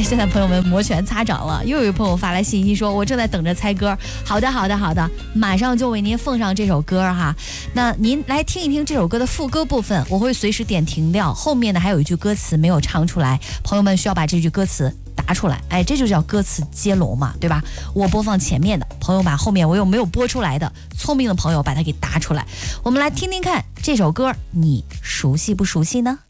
现在朋友们摩拳擦掌了。又有一朋友发来信息说，我正在等着猜歌。好的，马上就为您奉上这首歌哈。那您来听一听这首歌的副歌部分，我会随时点停掉。后面呢还有一句歌词没有唱出来，朋友们需要把这句歌词答出来。哎，这就叫歌词接龙嘛，对吧？我播放前面的，朋友把后面我有没有播出来的，聪明的朋友把它给答出来。我们来听听看这首歌，你熟悉不熟悉呢？